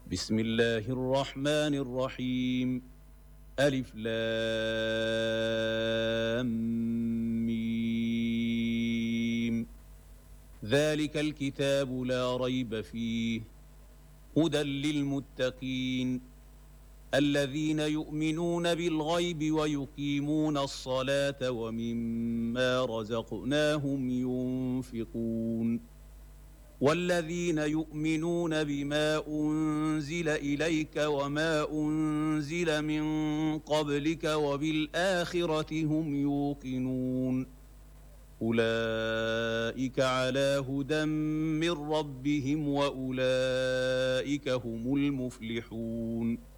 بسم الله الرحمن الرحيم. ألف لام ميم. ذلك الكتاب لا ريب فيه هدى للمتقين الذين يؤمنون بالغيب ويقيمون الصلاة ومما رزقناهم ينفقون والذين يؤمنون بما أنزل إليك وما أنزل من قبلك وبالآخرة هم يوقنون أولئك على هدى من ربهم وأولئك هم المفلحون.